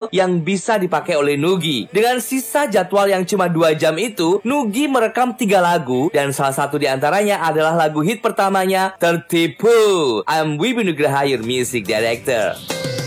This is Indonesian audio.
yang bisa dipakai oleh Nugi. Dengan sisa jadwal yang cuma 2 jam itu, Nugi merekam 3 lagu dan salah satu di antaranya adalah lagu hit pertamanya, Tertipu. I'm Wibi Nugraha, your music director.